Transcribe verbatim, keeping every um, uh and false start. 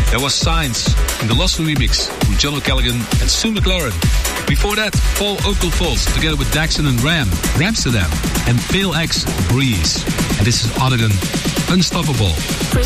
There was Signs in the Lost remix from John O'Callaghan and Sue McLaren. Before that, Paul Oakenfold together with Daxon and Ram, Ramsterdam, and Pale X, Breeze. And this is Oregon, Unstoppable.